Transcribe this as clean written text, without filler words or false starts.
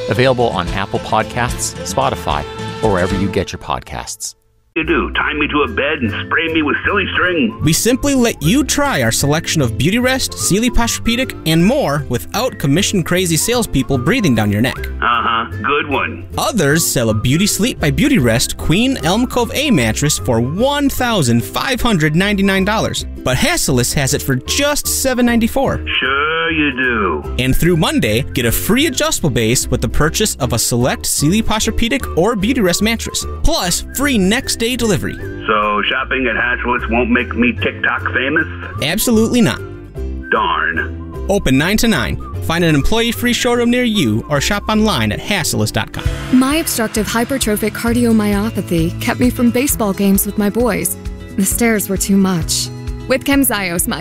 Available on Apple Podcasts, Spotify, or wherever you get your podcasts. You do tie me to a bed and spray me with silly string. We simply let you try our selection of Beautyrest, Sealy Posturepedic, and more without commission-crazy salespeople breathing down your neck. Good one. Others sell a Beauty Sleep by Beautyrest Queen Elm Cove A mattress for $1,599, but Hassellus has it for just $794. Sure you do. And through Monday, get a free adjustable base with the purchase of a select Sealy Posturepedic or Beautyrest mattress, plus free next-day delivery. So shopping at Hassellus won't make me TikTok famous? Absolutely not. Darn. Open 9 to 9. Find an employee-free showroom near you or shop online at Hassellus.com. My obstructive hypertrophic cardiomyopathy kept me from baseball games with my boys. The stairs were too much. With Camzyos, my